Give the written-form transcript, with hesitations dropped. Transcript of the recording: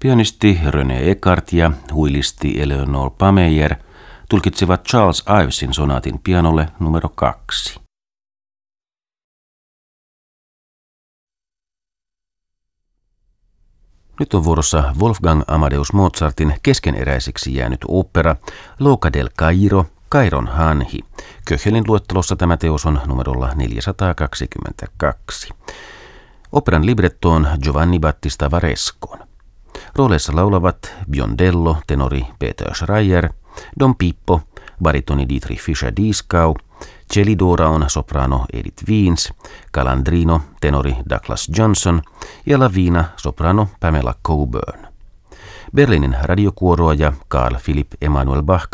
Pianisti René Eckart ja huilisti Eleanor Pameyer tulkitsivat Charles Ivesin sonaatin pianolle numero 2. Nyt on vuorossa Wolfgang Amadeus Mozartin keskeneräiseksi jäänyt opera L'Oca del Cairo, Kairon hanhi. Köchelin luettelossa tämä teos on numerolla 422. Operan libretto on Giovanni Battista Varescon. Rooleissa laulavat Biondello, tenori Peter Schreier, Don Pippo, baritoni Dietrich Fischer-Dieskau, Cellidora on soprano Edith Wiens, Calandrino, tenori Douglas Johnson ja Lavina, soprano Pamela Coburn. Berliinin radiokuoroa ja Carl Philipp Emanuel Bach